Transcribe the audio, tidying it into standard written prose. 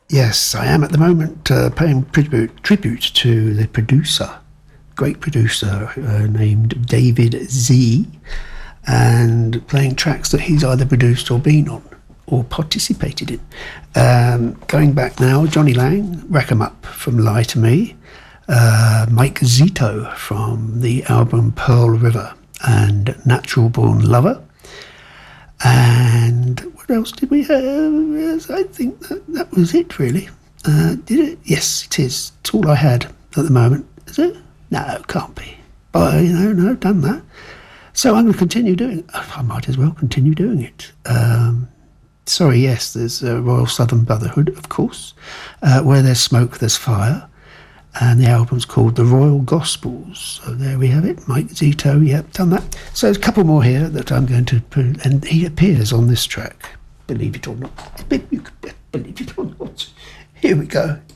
Yes, I am at the moment paying tribute to the producer, great producer named David Z, and playing tracks that he's either produced or been on or participated in. Going back now, Johnny Lang, Rack 'Em Up from Lie to Me, Mike Zito from the album Pearl River and Natural Born Lover. And what else did we have? Yes, I think that was it, really. Did it? Yes, it is. It's all I had at the moment. Is it? No, it can't be. But, no, I've done that. So I'm going to continue doing it. I might as well continue doing it. Sorry, yes, there's Royal Southern Brotherhood, of course. Where there's smoke, there's fire. And the album's called The Royal Gospels. So there we have it. Mike Zito, yep, done that. So there's a couple more here that I'm going to put, and he appears on this track. Believe it or not. You could believe it or not. Here we go.